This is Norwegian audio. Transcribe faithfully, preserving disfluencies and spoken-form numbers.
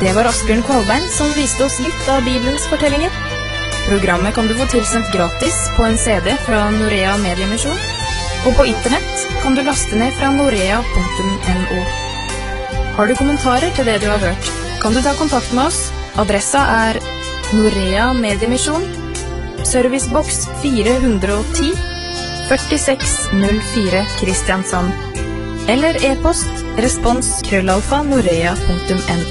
Det var Asbjørn Kvalbein som viste oss litt av Bibelens fortellinger. Programmet kan du få tilsendt gratis på en C D fra Norea Mediemisjon, og på internett kan du laste ned fra norea punktum no. Har du kommentarer til det du har hørt, kan du ta kontakt med oss. Adressa er Norea Mediemisjon, servicebox fire hundre og ti, førtiseks null fire Kristiansand, eller e-post respons krøllalfa norea punktum no.